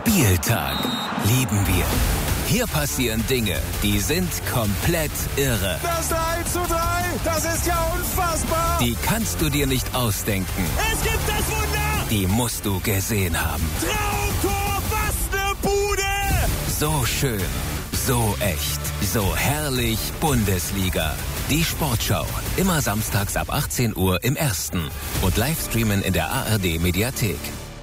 Spieltag. Lieben wir. Hier passieren Dinge, die sind komplett irre. Das 3:3, das ist ja unfassbar. Die kannst du dir nicht ausdenken. Es gibt das Wunder. Die musst du gesehen haben. Traumtor, was eine Bude. So schön, so echt, so herrlich Bundesliga. Die Sportschau, immer samstags ab 18 Uhr im Ersten und Livestreamen in der ARD-Mediathek.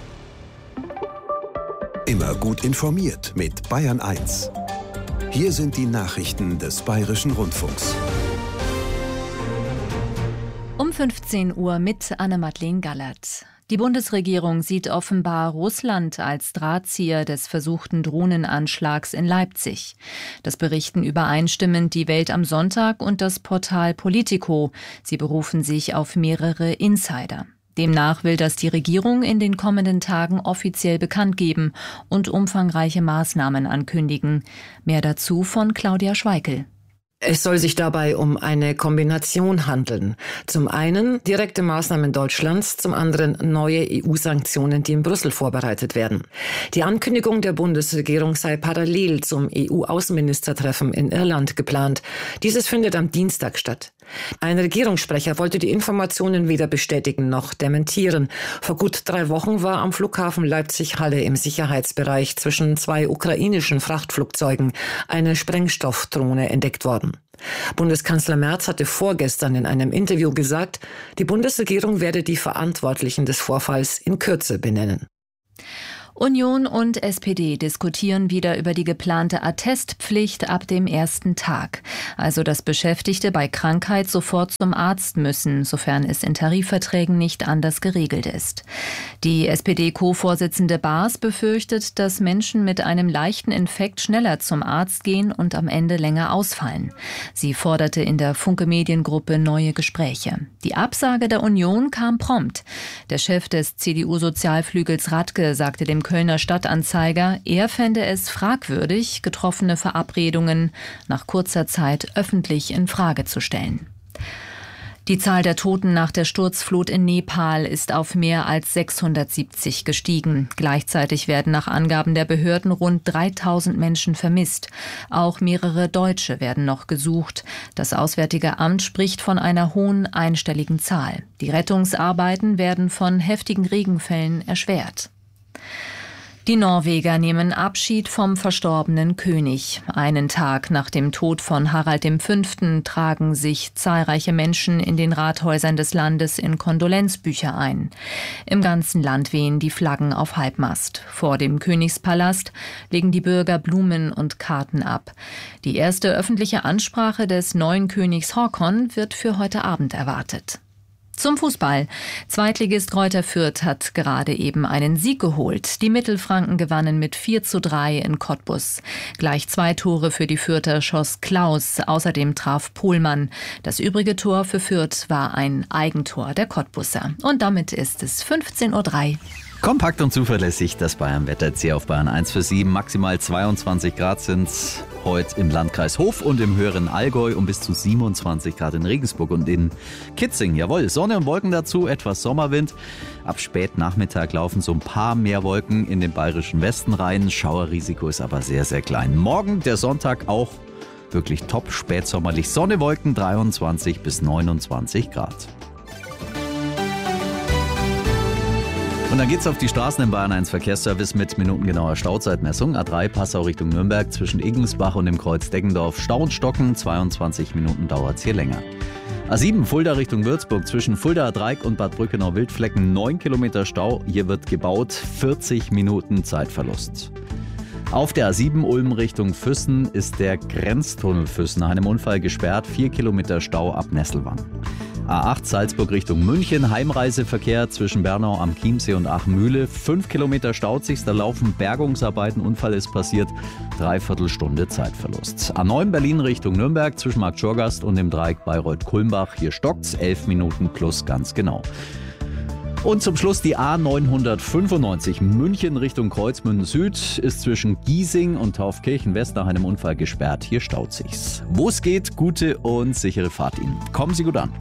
Immer gut informiert mit Bayern 1. Hier sind die Nachrichten des Bayerischen Rundfunks. Um 15 Uhr mit Anne-Madeleine Gallert. Die Bundesregierung sieht offenbar Russland als Drahtzieher des versuchten Drohnenanschlags in Leipzig. Das berichten übereinstimmend die Welt am Sonntag und das Portal Politico. Sie berufen sich auf mehrere Insider. Demnach will das die Regierung in den kommenden Tagen offiziell bekannt geben und umfangreiche Maßnahmen ankündigen. Mehr dazu von Claudia Schweikel. Es soll sich dabei um eine Kombination handeln. Zum einen direkte Maßnahmen Deutschlands, zum anderen neue EU-Sanktionen, die in Brüssel vorbereitet werden. Die Ankündigung der Bundesregierung sei parallel zum EU-Außenministertreffen in Irland geplant. Dieses findet am Dienstag statt. Ein Regierungssprecher wollte die Informationen weder bestätigen noch dementieren. Vor gut 3 Wochen war am Flughafen Leipzig-Halle im Sicherheitsbereich zwischen 2 ukrainischen Frachtflugzeugen eine Sprengstoffdrohne entdeckt worden. Bundeskanzler Merz hatte vorgestern in einem Interview gesagt, die Bundesregierung werde die Verantwortlichen des Vorfalls in Kürze benennen. Union und SPD diskutieren wieder über die geplante Attestpflicht ab dem ersten Tag. Also, dass Beschäftigte bei Krankheit sofort zum Arzt müssen, sofern es in Tarifverträgen nicht anders geregelt ist. Die SPD-Co-Vorsitzende Baas befürchtet, dass Menschen mit einem leichten Infekt schneller zum Arzt gehen und am Ende länger ausfallen. Sie forderte in der Funke-Mediengruppe neue Gespräche. Die Absage der Union kam prompt. Der Chef des CDU-Sozialflügels Radke sagte dem Kölner Stadtanzeiger, er fände es fragwürdig, getroffene Verabredungen nach kurzer Zeit öffentlich in Frage zu stellen. Die Zahl der Toten nach der Sturzflut in Nepal ist auf mehr als 670 gestiegen. Gleichzeitig werden nach Angaben der Behörden rund 3000 Menschen vermisst. Auch mehrere Deutsche werden noch gesucht. Das Auswärtige Amt spricht von einer hohen einstelligen Zahl. Die Rettungsarbeiten werden von heftigen Regenfällen erschwert. Die Norweger nehmen Abschied vom verstorbenen König. Einen Tag nach dem Tod von Harald V. tragen sich zahlreiche Menschen in den Rathäusern des Landes in Kondolenzbücher ein. Im ganzen Land wehen die Flaggen auf Halbmast. Vor dem Königspalast legen die Bürger Blumen und Karten ab. Die erste öffentliche Ansprache des neuen Königs Håkon wird für heute Abend erwartet. Zum Fußball. Zweitligist Greuther Fürth hat gerade eben einen Sieg geholt. Die Mittelfranken gewannen mit 4:3 in Cottbus. Gleich 2 Tore für die Fürther schoss Klaus. Außerdem traf Pohlmann. Das übrige Tor für Fürth war ein Eigentor der Cottbusser. Und damit ist es 15:03 Uhr. Kompakt und zuverlässig das Bayern-Wetter jetzt hier auf Bayern 1 für 7. Maximal 22 Grad sind heute im Landkreis Hof und im höheren Allgäu und bis zu 27 Grad in Regensburg und in Kitzing. Jawohl, Sonne und Wolken dazu, etwas Sommerwind. Ab Spätnachmittag laufen so ein paar mehr Wolken in den bayerischen Westen rein. Schauerrisiko ist aber sehr, sehr klein. Morgen, der Sonntag, auch wirklich top spätsommerlich. Sonne, Wolken, 23 bis 29 Grad. Und dann geht's auf die Straßen im Bayern 1 Verkehrsservice mit minutengenauer Stauzeitmessung. A3 Passau Richtung Nürnberg zwischen Iggensbach und dem Kreuz Deggendorf. Stau und Stocken, 22 Minuten dauert's hier länger. A7 Fulda Richtung Würzburg zwischen Fulda Dreieck und Bad Brückenau-Wildflecken 9 Kilometer Stau. Hier wird gebaut, 40 Minuten Zeitverlust. Auf der A7 Ulm Richtung Füssen ist der Grenztunnel Füssen nach einem Unfall gesperrt. 4 Kilometer Stau ab Nesselwang. A8 Salzburg Richtung München, Heimreiseverkehr zwischen Bernau am Chiemsee und Achmühle. 5 Kilometer staut sich, da laufen Bergungsarbeiten, Unfall ist passiert, 3/4 Stunde Zeitverlust. A9 Berlin Richtung Nürnberg zwischen Markt Schorgast und dem Dreieck Bayreuth-Kulmbach, hier stockt's, 11 Minuten plus ganz genau. Und zum Schluss die A995 München Richtung Kreuzmünden Süd ist zwischen Giesing und Taufkirchen West nach einem Unfall gesperrt. Hier staut sich's. Wo es geht, gute und sichere Fahrt Ihnen. Kommen Sie gut an.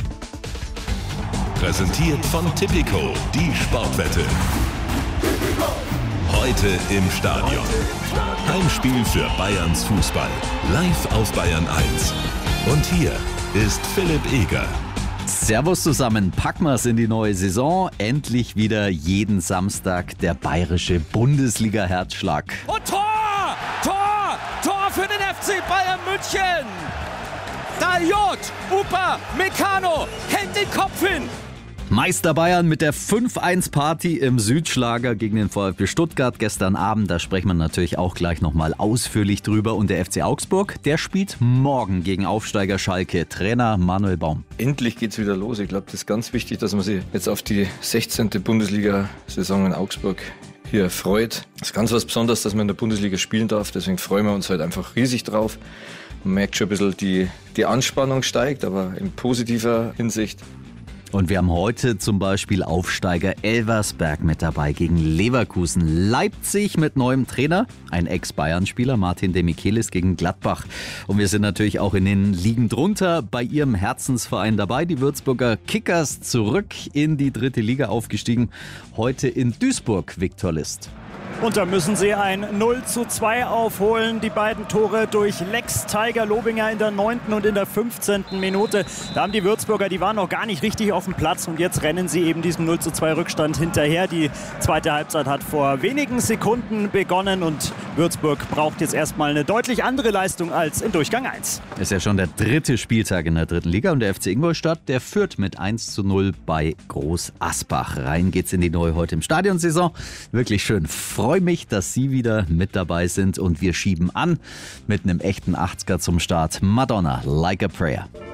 Präsentiert von Tipico, die Sportwette. Heute im Stadion. Heimspiel für Bayerns Fußball. Live auf Bayern 1. Und hier ist Philipp Eger. Servus zusammen, packen wir's in die neue Saison. Endlich wieder jeden Samstag der bayerische Bundesliga-Herzschlag. Und Tor! Tor! Tor für den FC Bayern München! Daliot, Upa, Meccano, hält den Kopf hin! Meister Bayern mit der 5-1-Party im Südschlager gegen den VfB Stuttgart gestern Abend. Da sprechen wir natürlich auch gleich nochmal ausführlich drüber. Und der FC Augsburg, der spielt morgen gegen Aufsteiger Schalke. Trainer Manuel Baum. Endlich geht's wieder los. Ich glaube, das ist ganz wichtig, dass man sich jetzt auf die 16. Bundesliga-Saison in Augsburg hier freut. Es ist ganz was Besonderes, dass man in der Bundesliga spielen darf. Deswegen freuen wir uns halt einfach riesig drauf. Man merkt schon ein bisschen, die Anspannung steigt, aber in positiver Hinsicht. Und wir haben heute zum Beispiel Aufsteiger Elversberg mit dabei gegen Leverkusen. Leipzig mit neuem Trainer, ein Ex-Bayern-Spieler, Martin Demichelis gegen Gladbach. Und wir sind natürlich auch in den Ligen drunter bei ihrem Herzensverein dabei. Die Würzburger Kickers zurück in die 3. Liga aufgestiegen. Heute in Duisburg, Viktor List. Und da müssen sie ein 0:2 aufholen. Die beiden Tore durch Lex Tiger Lobinger in der 9. und in der 15. Minute. Da haben die Würzburger, die waren noch gar nicht richtig auf dem Platz. Und jetzt rennen sie eben diesem 0:2 Rückstand hinterher. Die zweite Halbzeit hat vor wenigen Sekunden begonnen. Und Würzburg braucht jetzt erstmal eine deutlich andere Leistung als in Durchgang 1. Ist ja schon der 3. Spieltag in der 3. Liga. Und der FC Ingolstadt, der führt mit 1:0 bei Groß Asbach. Rein geht's in die neue heute im Stadionsaison. Wirklich schön. Ich freue mich, dass Sie wieder mit dabei sind und wir schieben an mit einem echten 80er zum Start. Madonna, Like a Prayer.